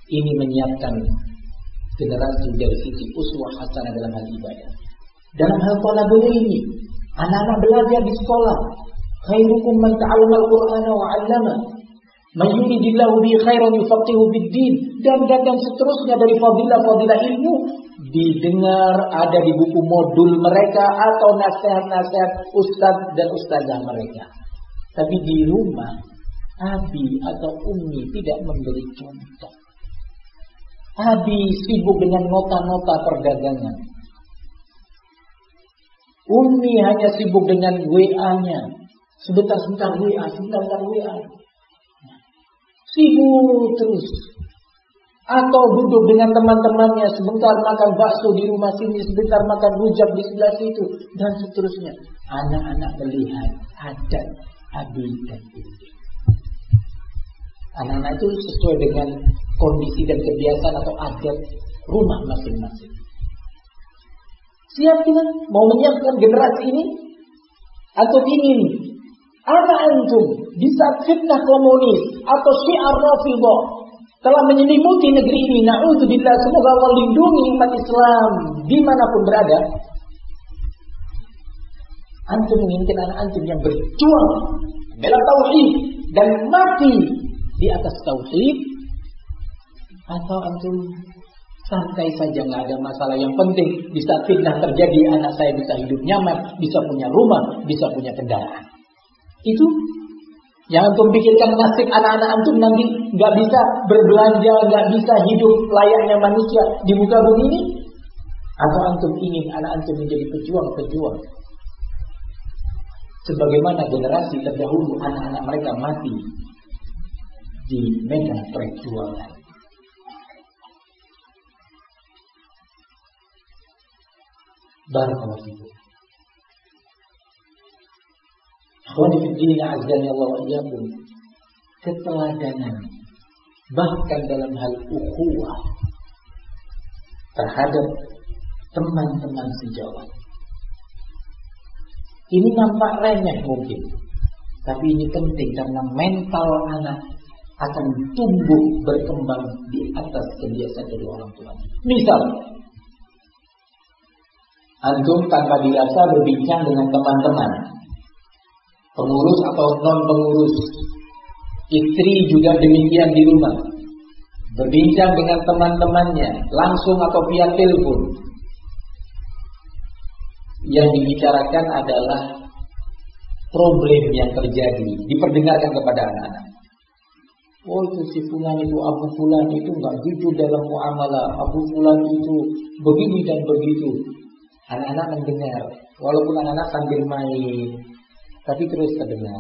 Ini menyiapkan generasi dari sisi uswah hasanah dalam hal ibadah. Dalam hal thalabul ilmi, anak-anak belajar di sekolah. Khairukum man ta'allama al-Qur'ana wa 'allama. Man yuridillahu bihi khairan yufaqihu fid-din. Dan seterusnya dari fadilah-fadilah ilmu didengar ada di buku modul mereka atau nasihat-nasihat ustaz dan ustazah mereka. Tapi di rumah abi atau ummi tidak memberi contoh. Abi sibuk dengan nota-nota perdagangan. Ummi hanya sibuk dengan WA-nya. Sebentar WA, sebentar WA. Sibuk terus. Atau duduk dengan teman-temannya, sebentar makan bakso di rumah sini, sebentar makan rujak di sebelah situ, dan seterusnya. Anak-anak melihat adat abi dan ummi. Anak-anak itu sesuai dengan kondisi dan kebiasaan atau adat rumah masing-masing. Siap kita mau menyiapkan generasi ini? Atau ingin anak antum di saat fitnah komunis atau syiar Rafidhah telah menyelimuti negeri ini, na'udzubillah, semoga Allah lindungi umat Islam dimanapun berada. Antum menginginkan anak antum yang berjuang dalam tauhid dan mati di atas tauhid, atau antum santai saja, nggak ada masalah. Yang penting di saat fitnah terjadi anak saya bisa hidup nyaman, bisa punya rumah, bisa punya kendaraan. Itu yang antum pikirkan nasib anak-anak antum nanti nggak bisa berbelanja, nggak bisa hidup layaknya manusia di muka bumi ini, atau antum ingin anak antum menjadi pejuang-pejuang sebagaimana generasi terdahulu anak-anak mereka mati di medan perjuangan. Barakallahu fikum. Akhwani fi din, azza wa iyyakum. Keteladanan bahkan dalam hal ukhuwah terhadap teman-teman sejawat. Ini nampak remeh mungkin, tapi ini penting karena mental anak akan tumbuh berkembang di atas kebiasaan dari orang tua. Misal, antum tanpa dirasa berbincang dengan teman-teman, pengurus atau non-pengurus, istri juga demikian di rumah, berbincang dengan teman-temannya langsung atau via telepon. Yang dibicarakan adalah problem yang terjadi, diperdengarkan kepada anak-anak. Oh, itu si fulan itu, Abu Fulan itu nggak jujur dalam muamalah, Abu Fulan itu begini dan begitu. Anak-anak mendengar, walaupun anak-anak sambil main, tapi terus terdengar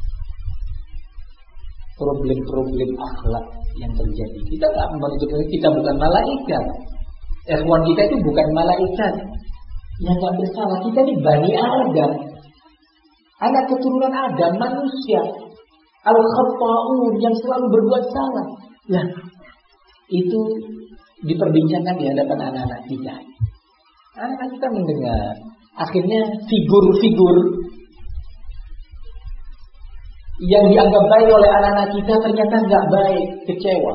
problem-problem akhlak yang terjadi. Kita nggak menunjukkan kita bukan malaikat. Ikhwan kita itu bukan malaikat yang nggak bersalah. Kita ini Bani Adam, anak keturunan Adam, manusia al-khata'un yang selalu berbuat salah. Nah, itu diperbincangkan di hadapan anak-anak kita. Anak-anak kita mendengar. Akhirnya figur-figur yang dianggap baik oleh anak-anak kita ternyata nggak baik, kecewa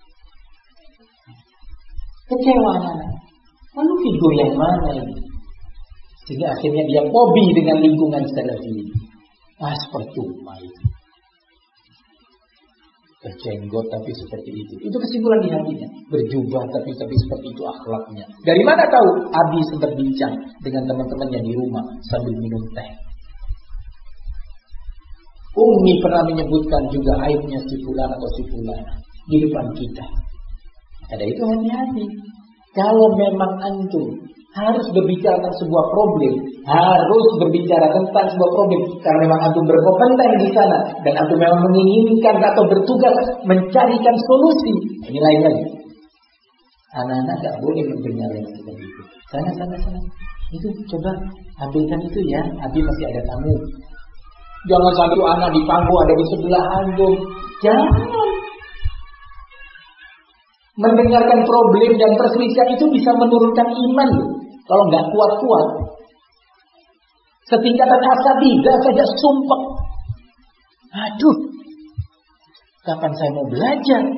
anak-anak. Lalu figur yang mana ini? Sehingga akhirnya dia hobi dengan lingkungan salafi. Percuma itu. Berjenggot tapi seperti itu. Itu kesimpulan di hatinya. Berjubah tapi seperti itu akhlaknya. Dari mana tahu? Abi sempat bincang dengan teman-temannya di rumah sambil minum teh. Ummi pernah menyebutkan juga aibnya si fulan atau si fulana di depan kita. Ada itu hati-hati. Kalau memang antum harus berbicara tentang sebuah problem, harus berbicara tentang sebuah problem karena memang antum berkompeten di sana dan antum memang menginginkan atau bertugas mencarikan solusi. Ini lain lagi. Anak-anak tidak boleh mendengar yang seperti itu. Sana. Itu coba ambilkan itu ya. Abi masih ada tamu. Jangan sampai anak di pangku ada di sebelah antum. Jangan. Mendengarkan problem dan perselisihan itu bisa menurunkan iman loh. Kalau nggak kuat-kuat, setingkatan asabidah saja sumpah. Aduh, kapan saya mau belajar?